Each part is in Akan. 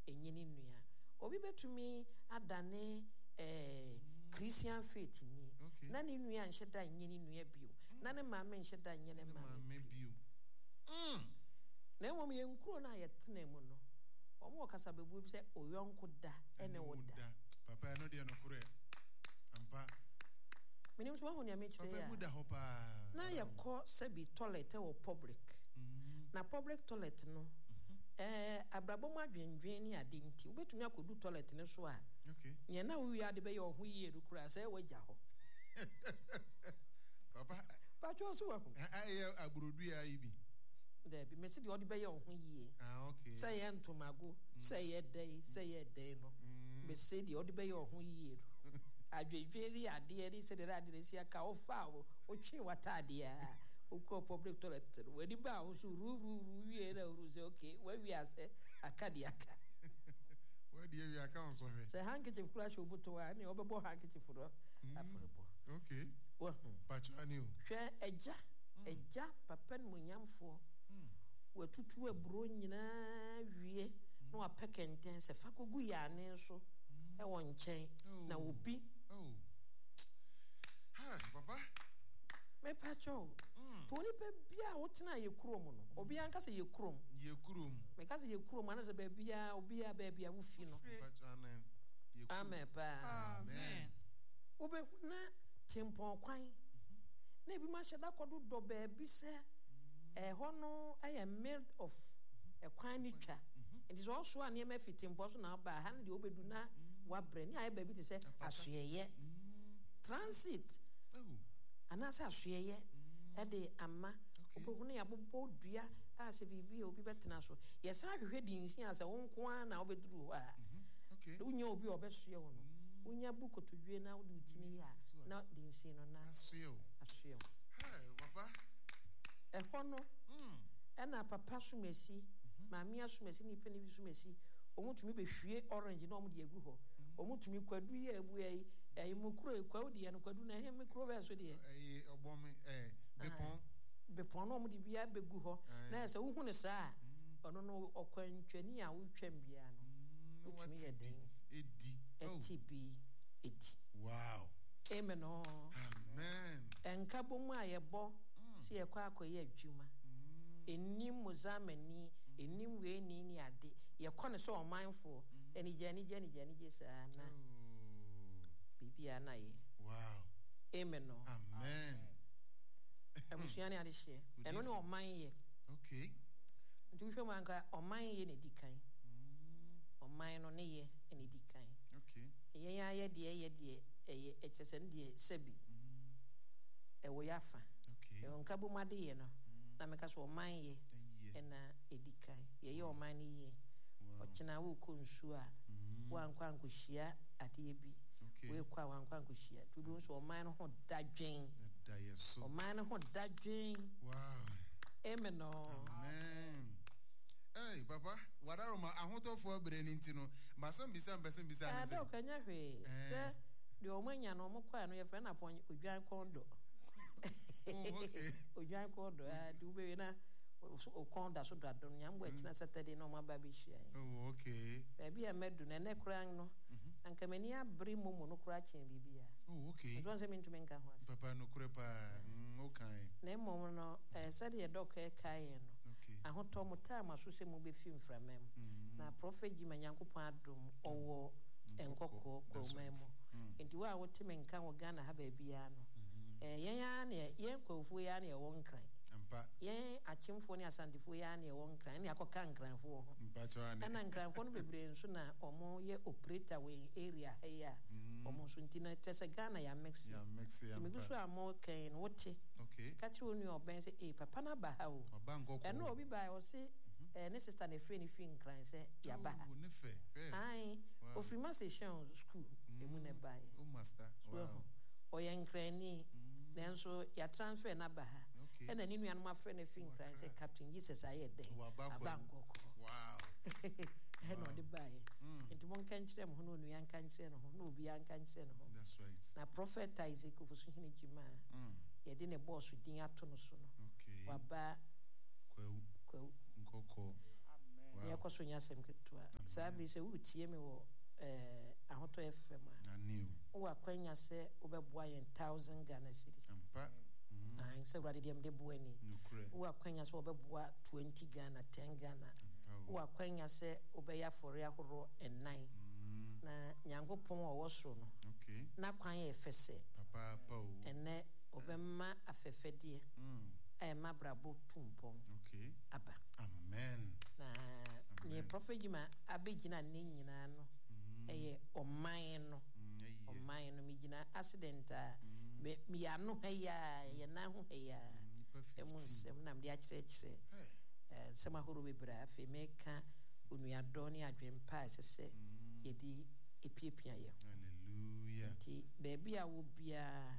enyini nua obi betumi adane Christian faith ni na ne nua nheda enyini nua bio na ne maame nheda enyene maame bio na emom ye nkuro na yetena mu no omo kasa bebu bi se oyonko da ene woda papa no de no kure ampa minim so ho ne amechire ya papa muda ho pa na yakọ sebi toilet wo public na public toilet no abrabom adwendwen ni ade nti obetumi akodu toilet ne so a nye na wo wi ade be ye ho yie rukura se wagya ho papa pa cho so ho agburodu ya ibi de bi mesi de ode be ye ho yie say ye ntomago say ye dey no mesi de ode be ye ho yie adwedweri ade eri se de ade si aka o fa o twe watade a uko public toilet we di ba o so ru wie na ru se okay we wi ase akade aka we di wi aka on so hwe se handkerchief crash obuto wa ni obebo handkerchief ro afrebo okay wo pachani o hwe eja papa nmunyamfo watutu aburo nyina wie na wa pekenten se fakogu ya ne so e won nchen na obi papa me pacho to ni pe bia wo tena ye krom no obi anka se ye krom me ka se ye krom ana se ba bia obi a ba bia wo fi no amen pa amen obe na tempon kwan na bi ma sheda kodo do ba bi se ho no aye made of a kwan ni twa it is also an em fitimpo so na ba ha de obedu na wa bre ni aye ba bi te se asoyeye transit anasa asoyeye e de ama obohunu ya bobo dua a se bibi obi betena so yesa ahwehwe di nsin ase wonko a na obeduru ho a unya obi obesoye ho no unya bukotodwe na wode utini ya na di nsin no na asoye papa hono na papa sumesi maami asumesi ni peni bi sumesi omutumi behwie orange na omde egu ho omutumi kwadu ye ebu ayi mukuro kwadu ye no kwadu na he mikro be so de obomi bepon na omde bia begu ho na se wo hunu saa ono no okwantwani a wo twam bia no omutumi ye den edi wow amen amen enka bomu ayebo si ekwa akoye adwuma enim muzamani enim we ni ade ye kone so mindful eni jani sana bibia na ye wow amen amen abusuani ade hye eno ne oman ye okay ntuhwe manka oman ye ne dikan oman no ne ye ne dikan okay ye de eye echesen de sebi wo yafa okay e wonka bo made ye no na meka so oman ye na edikai ye oman ni ye ochina wo konsu a wankwa nkohia ade bi we kwa wankwa nkohia tudu so oman no ho dadwen oman no ho dadwen wow amen amen hey papa wadaroma ahotofo abreni ntino masambisa no se okanya hwe se de omanya no mokwa no ye fe na pon odwan kondo okay odwan kondo de ube na o konda so dadon nyambo etina Saturday no maba bi hia okay baby a medu na ne kran no anka mani abri momo no kra chen bibia okay don't say me to menka ho papa no kure pa okay na momo no said ye doka kai no ahoto mo time aso se mo be fi mframem na prophet Jima Nyankopon adom owo enkoko kromemo enti wa wote menka wo Ghana ha ba bia no yen ya na yen kwofo ya na ye won kran ampa yen achimfo ni asandifo ya na ye won kran ni akoka nkranfo ho mpacho ane na nkranfo no bebre nso na omo ye operator we area heya omo so ntina tese Ghana ya mix ya meguso amo kan wote okay kachi oni oben se papa na ba ha o oba nkoko eno obi ba o se ne sister ne free ni fi nkran se ya ba ha ne fe ai ofrima session school emu ne ba o master wow o yen krani nenso ya transfer na ba ha ena ni nuanu afre na fi nkran se Captain Jesus ayede abankoko wow eno de bae enti mon kan kire mo no nu yan kan kire no no obi yan kan kire no that's right na prophet Isaac ofusu hine Jima ye de ne boss din ato no so no okay waba kwa nkoko amen Ya koso nya sem ketua sa bi se wutie me wo ahoto FM wo akwanya se obeboa yen 1000 Ghana cedi ampa se wrade dem de boani wo akwanya se obeboa 20 Ghana 10 Ghana wo akwanya se obeya fore ahoro ennan na nyankopon wo so no na kwan ye fese papa ene obemma afefedie ma brabo tumpon aba amen na ni prophet jima abegina ne nyina no eye oman no mi gina accident mi ya no heya ye na ho heya emu nsem na mde akire sema horo bebra afi meka onuado ne adwempa sese yedi epiepia ye hallelujah ti baby a wo bia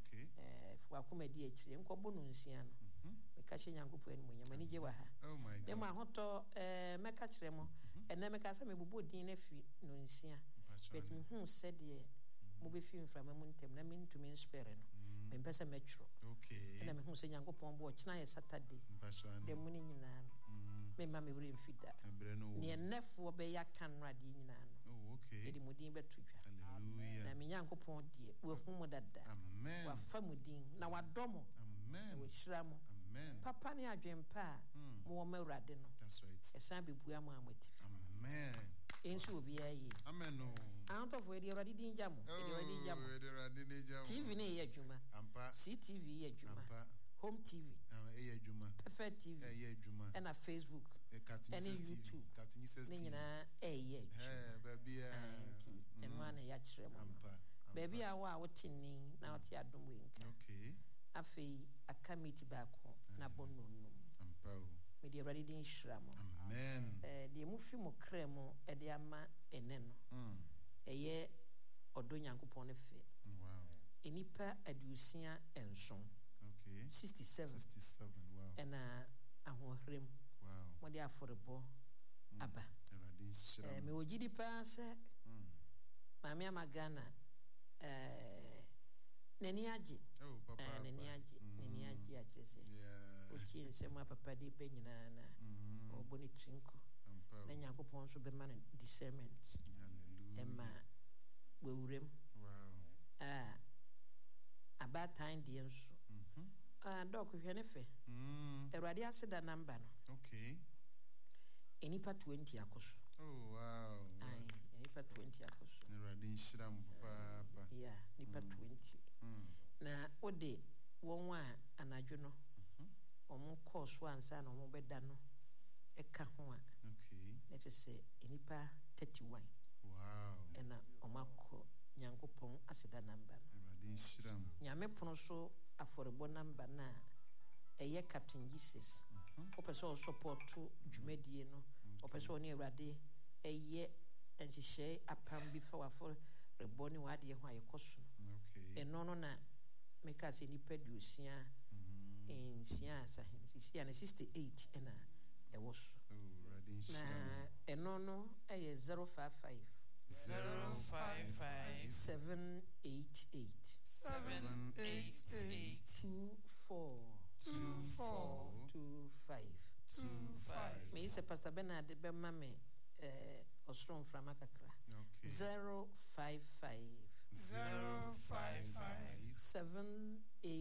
fo akomadi akire nkobo no nsia no meka hye nyankopɔ enu nyama ni je wa ha oh my god dem ahoto meka kire mo ene meka se mebubo din na fi no nsia bet me hu said ye mo be fi mframa mu ntem na me ntumi inspire no me pese metro na me hu se nyankopɔn bo kina ye Saturday dem mu ni nyina no me ma me wure mfida ne enefo be ya kan rade nyina no edi mudin betudwa hallelujah na me nyankopɔn die wo hu mo dada amen wa fa mudin na wadomo amen wo hira mo amen papa ne adwempa mo wo mawrade no that's right esan bebua mo amatifi amen ensu obi ayi amen no antofo edi rade din jamo edi rade din jamo TV ne ye adwuma ampa CTV ye adwuma ampa Home TV ye adwuma Perfect TV ye adwuma na Facebook and YouTube ne nyina ye adwuma baby eno ana ya kire mo ampa baby a wa wotini na wote adom wenka afei akamiti bako na bononum ampa me de rade din hira mo amen de mu fi mo kremo e de ama ene no eye odo nyankopon ne fe wow enipa adusia enson 67 wow ena ahohrem wow mo de aforebo aba me wogidi pa se mami amagana nani age oh papa nani age achese ochi nsema papa de pe nyina na oboni trinko na nyankopon so be man discernment hallelujah ema wewurem wow about time de nso doc hwene fe erade aseda number no enipa 20 akoso oh wow ai enipa 20 akoso erade nhyiram papa yeah nipa 20 na ode wonwa anadwo no omo course ansa na omo beda no eka ho a let us say enipa 31 wow ena omako nyankopon aseda number erade nhyiram nyame pono so aforebo number na eye Captain Jesus opeso support dwumadie no opeso ne erade eye enhihye apam bi fa wafor reboni wade ho ayekoso eno no na meka se ni pedusia ensia sahensia na 68 ena ewoso na eno no eye 055 788 2425 me se Pastor Bernard be mame osron frama kakra 055 788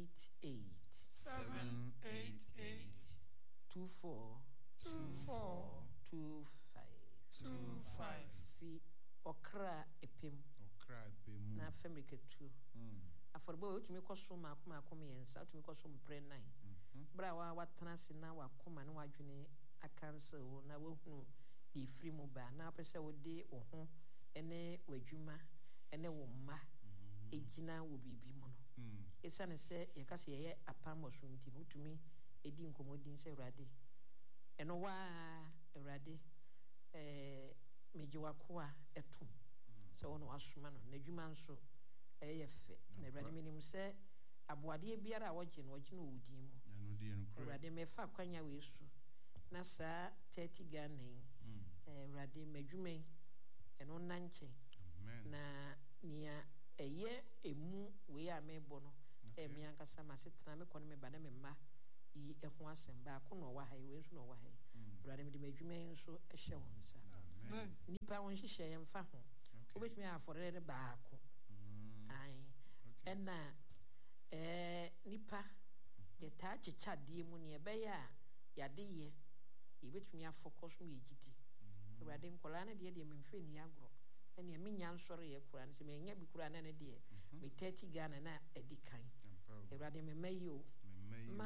2425 fi okra epem na family ketu aforbo otumi koso makom yensa otumi koso mpre 9 bra wa watena sina wakoma na wadwene akanse wo na wohunu di free mu ba na pese wo de wo ho ene wadwuma ene wo mma ejina wo bibi mu no esane se ye kase ye apam osumti no otumi edi nkomodin se urade eno wa urade meji wakoa etum se wono asoma no nadwuma nso eyefe na urade minim se aboade biara woje no wudin mu urade mefa kwanya we su na sa 30 Ghana urade madwuma eno nanche na nia eye emu we amebo no emi ankasa masetena me kono me bana me mma yi eho asem ba ko no wa ha we nso no wa ha awurade mede m'adwuma yi nso hyɛ wo nsa nipa wo nhyehyɛ yɛ mfa ho wobɛtumi afɔre de baako an ɛna nipa yɛtaa kyekya adeɛ mu ne ɛbɛyɛ a yɛadeyɛ yɛbɛtumi afɔkɔ so ma yɛgyidi awurade nkɔlaa no deɛ memfɛ ni agorɔ ɛnea menya nsɔre yɛ kora no sɛ menya bi kora na ne deɛ me 30 Ghana na adi kan awurade memma yi o